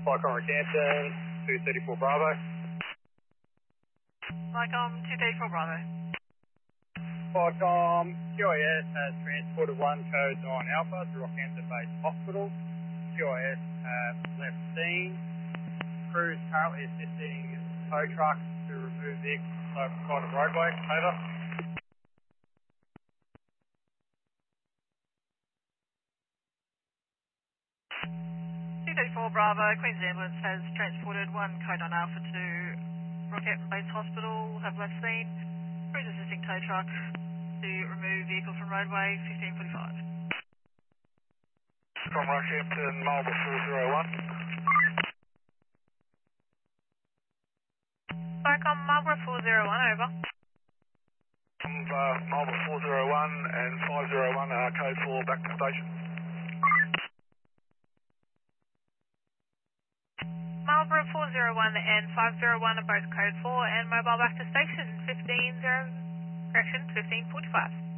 Flycom Rockhampton, 234 Bravo. Flycom 234 Bravo. Flycom, QAS has transported 1 code 9 Alpha to Rockhampton Base Hospital. QAS have left scene. Crew is currently assisting tow trucks to remove vehicles from the side of the roadway. Over. 234 Bravo, Queen's Ambulance has transported 1 code 9 Alpha to Rockhampton Base Hospital, have left scene. Crews assisting tow truck to remove vehicle from roadway, 1545. From Rockhampton, Marlborough 401. Flycom Marlborough 401, over. From Marlborough 401 and 501 code 4 back to station. Marlborough 401 and 501 are both code 4 and mobile back to station 1545.